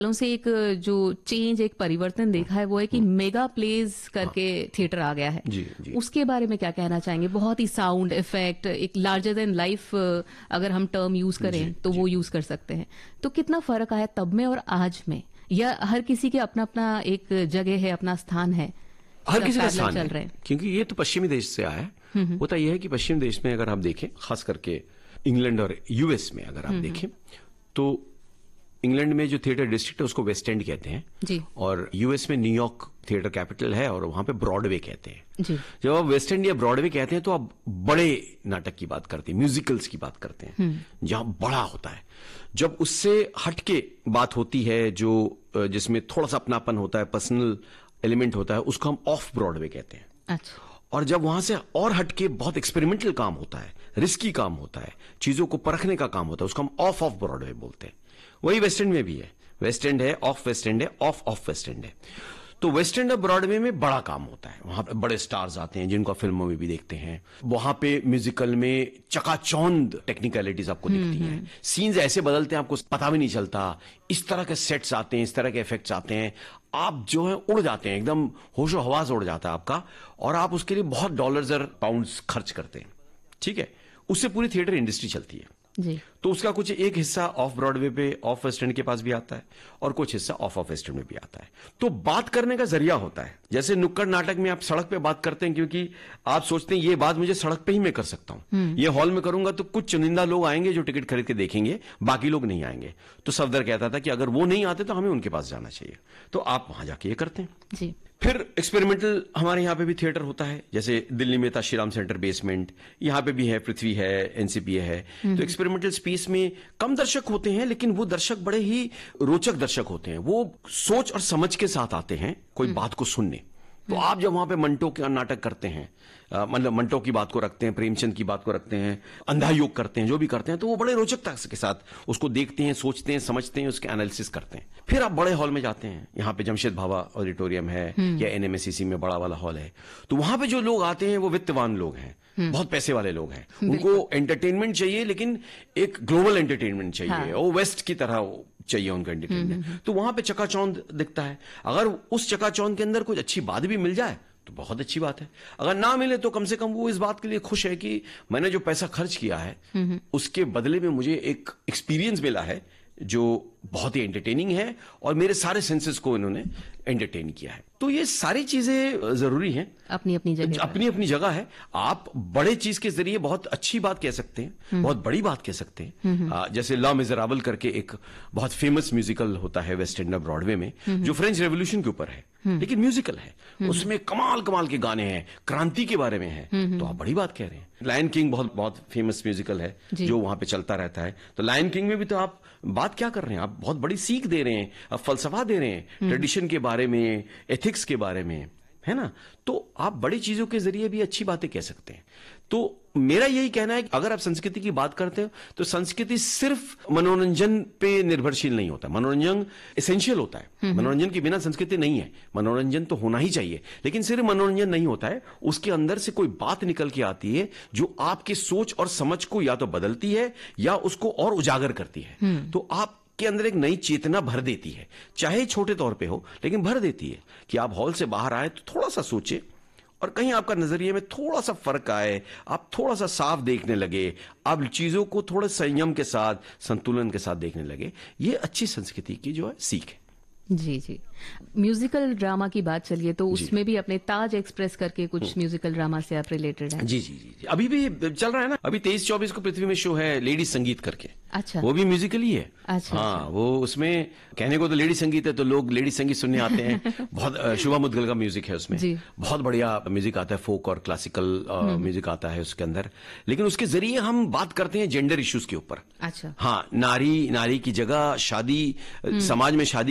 सालों से एक जो चेंज, एक परिवर्तन देखा है वो है कि मेगा प्लेज करके थिएटर आ गया है। जी, जी। उसके बारे में क्या कहना चाहेंगे? बहुत ही साउंड इफेक्ट, एक लार्जर देन लाइफ अगर हम टर्म यूज करें तो वो यूज कर सकते हैं। तो कितना फर्क आया तब में और आज में, या हर किसी के अपना अपना एक जगह है, अपना स्थान है? हर किसी का स्थान चल है, रहे हैं क्योंकि ये तो पश्चिमी देश से आया है। होता यह है कि पश्चिम देश में अगर आप देखें, खास करके इंग्लैंड और यूएस में अगर आप देखें, तो इंग्लैंड में जो थिएटर डिस्ट्रिक्ट है उसको वेस्ट एंड कहते हैं जी। और यूएस में न्यूयॉर्क थिएटर कैपिटल है और वहां पे ब्रॉडवे कहते हैं जी। जब आप वेस्ट एंड या ब्रॉडवे कहते हैं तो आप बड़े नाटक की बात करते हैं, म्यूजिकल्स की बात करते हैं, जहां बड़ा होता है। जब उससे हटके बात होती है, जो जिसमें थोड़ा सा अपनापन होता है, पर्सनल एलिमेंट होता है, उसको हम ऑफ ब्रॉडवे कहते हैं। अच्छा। और जब वहां से और हटके बहुत एक्सपेरिमेंटल काम होता है, रिस्की काम होता है, चीजों को परखने का काम होता है, उसको हम ऑफ ब्रॉडवे बोलते हैं। वही वेस्ट एंड में भी है, वेस्ट एंड है, ऑफ वेस्ट एंड है, ऑफ वेस्ट एंड है। तो वेस्ट एंड और ब्रॉडवे में बड़ा काम होता है, वहां पे बड़े स्टार्स आते हैं जिनको फिल्मों में भी देखते हैं। वहां पे म्यूजिकल में चकाचौंध टेक्निकलिटीज आपको दिखती हैं, सीन्स ऐसे बदलते हैं आपको पता भी नहीं चलता, इस तरह के सेट्स आते हैं, इस तरह के इफेक्ट्स आते हैं, आप जो है उड़ जाते हैं, एकदम होशो हवास उड़ जाता है आपका, और आप उसके लिए बहुत डॉलर्स और पाउंड्स खर्च करते हैं। ठीक है, उससे पूरी थिएटर इंडस्ट्री चलती है जी। तो उसका कुछ एक हिस्सा ऑफ ब्रॉडवे पे, ऑफ वेस्ट एंड के पास भी आता है, और कुछ हिस्सा ऑफ वेस्ट एंड में भी आता है। तो बात करने का जरिया होता है। जैसे नुक्कड़ नाटक में आप सड़क पे बात करते हैं, क्योंकि आप सोचते हैं ये बात मुझे सड़क पे ही मैं कर सकता हूं, ये हॉल में करूंगा तो कुछ चुनिंदा लोग आएंगे जो टिकट खरीद के देखेंगे, बाकी लोग नहीं आएंगे। तो सफदर कहता था कि अगर वो नहीं आते तो हमें उनके पास जाना चाहिए, तो आप वहां जाके ये करते हैं जी। फिर एक्सपेरिमेंटल हमारे यहाँ पे भी थिएटर होता है, जैसे दिल्ली में था श्रीराम सेंटर बेसमेंट, यहाँ पे भी है, पृथ्वी है, एनसीपीए है। तो एक्सपेरिमेंटल स्पेस में कम दर्शक होते हैं, लेकिन वो दर्शक बड़े ही रोचक दर्शक होते हैं। वो सोच और समझ के साथ आते हैं कोई बात को सुनने। तो आप जब वहां पे मंटो का नाटक करते हैं, मतलब मंटो की बात को रखते हैं, प्रेमचंद की बात को रखते हैं, अंधा योग करते हैं, जो भी करते हैं, तो वो बड़े रोचकता के साथ उसको देखते हैं, सोचते हैं, समझते हैं, उसके एनालिसिस करते हैं। फिर आप बड़े हॉल में जाते हैं, यहाँ पे जमशेद भाभा ऑडिटोरियम है या एनएमएसीसी में बड़ा वाला हॉल है, तो वहां पे जो लोग आते हैं वो वित्तवान लोग हैं, बहुत पैसे वाले लोग हैं, उनको एंटरटेनमेंट चाहिए, लेकिन एक ग्लोबल एंटरटेनमेंट चाहिए, वो वेस्ट की तरह चाहिए उनका एंटरटेनमेंट। तो वहां पे चकाचौंध दिखता है। अगर उस चकाचौंध के अंदर कुछ अच्छी बात भी मिल जाए तो बहुत अच्छी बात है, अगर ना मिले तो कम से कम वो इस बात के लिए खुश है कि मैंने जो पैसा खर्च किया है उसके बदले में मुझे एक एक्सपीरियंस मिला है जो बहुत ही एंटरटेनिंग है, और मेरे सारे सेंसेस को इन्होंने एंटरटेन किया है। तो ये सारी चीजें जरूरी हैं, अपनी अपनी जगह, अपनी अपनी जगह है। आप बड़े चीज के जरिए बहुत अच्छी बात कह सकते हैं, बहुत बड़ी बात कह सकते हैं। जैसे ला मिजराबल करके एक बहुत फेमस म्यूजिकल होता है वेस्ट एंड ब्रॉडवे में, जो फ्रेंच रेवोल्यूशन के ऊपर है, लेकिन म्यूजिकल है, उसमें कमाल कमाल के गाने हैं, क्रांति के बारे में है, तो आप बड़ी बात कह रहे हैं। लायन किंग बहुत बहुत फेमस म्यूजिकल है जो वहां पे चलता रहता है। तो लायन किंग में भी तो आप बात क्या कर रहे हैं, आप बहुत बड़ी सीख दे रहे हैं, आप फलसफा दे रहे हैं, ट्रेडिशन के बारे में, एथिक्स के बारे में, है ना। तो आप बड़ी चीजों के जरिए भी अच्छी बातें कह सकते हैं। तो मेरा यही कहना है कि अगर आप संस्कृति की बात करते हो तो संस्कृति सिर्फ मनोरंजन पे निर्भरशील नहीं होता, मनोरंजन एसेंशियल होता है, मनोरंजन के बिना संस्कृति नहीं है। मनोरंजन तो होना ही चाहिए, लेकिन सिर्फ मनोरंजन नहीं होता है, उसके अंदर से कोई बात निकल के आती है जो आपकी सोच और समझ को या तो बदलती है या उसको और उजागर करती है। तो आप के अंदर एक नई चेतना भर देती है, चाहे छोटे तौर पे हो, लेकिन भर देती है कि आप हॉल से बाहर आए तो थोड़ा सा सोचे और कहीं आपका नजरिए में थोड़ा सा फर्क आए, आप थोड़ा सा साफ देखने लगे, आप चीजों को थोड़े संयम के साथ, संतुलन के साथ देखने लगे। ये अच्छी संस्कृति की जो है सीख है। जी जी। म्यूजिकल ड्रामा की बात चलिए तो उसमें भी अपने ताज एक्सप्रेस करके कुछ म्यूजिकल ड्रामा से आप रिलेटेड हैं? जी जी जी, अभी भी चल रहा है ना, अभी 23-24 को पृथ्वी में शो है लेडी संगीत करके। अच्छा। वो भी म्यूजिकल ही है। अच्छा। हाँ, अच्छा। वो उसमें कहने को तो लेडी संगीत है, तो लोग लेडी संगीत सुनने आते हैं। बहुत शुभा मुद्गल का म्यूजिक है उसमें, बहुत बढ़िया म्यूजिक आता है, फोक और क्लासिकल म्यूजिक आता है उसके अंदर। लेकिन उसके जरिए हम बात करते हैं जेंडर इश्यूज के ऊपर। अच्छा। हाँ, नारी की जगह, शादी, समाज में शादी की क्या जगह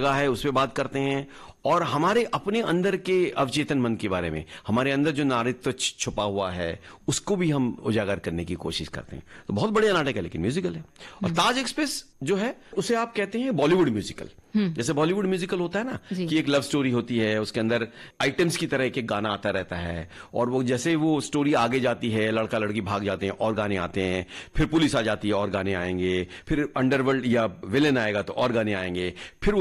जगह है उस पर बात करते हैं, और हमारे अपने अंदर के अवचेतन मन के बारे में, हमारे अंदर जो नारित्व छुपा हुआ है उसको भी हम उजागर करने की कोशिश करते हैं। तो बहुत बढ़िया नाटक है, लेकिन म्यूजिकल है। और ताज एक्सप्रेस जो है उसे आप कहते हैं बॉलीवुड म्यूजिकल। जैसे बॉलीवुड म्यूजिकल होता है ना कि एक लव स्टोरी होती है, उसके अंदर आइटम्स की तरह एक गाना आता रहता है, और वो जैसे वो स्टोरी आगे जाती है, लड़का लड़की भाग जाते हैं और गाने आते हैं, फिर पुलिस आ जाती है और गाने आएंगे, फिर अंडरवर्ल्ड या विलेन आएगा तो और गाने आएंगे, फिर